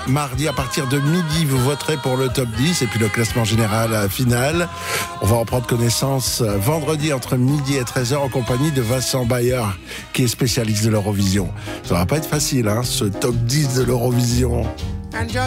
mardi à partir de midi. Vous voterez pour le top 10 et puis le classement général final. On va en prendre connaissance vendredi entre midi et 13h en compagnie de Vincent Bayer, qui est spécialiste de l'Eurovision. Ça va pas être facile, ce top 10 de l'Eurovision.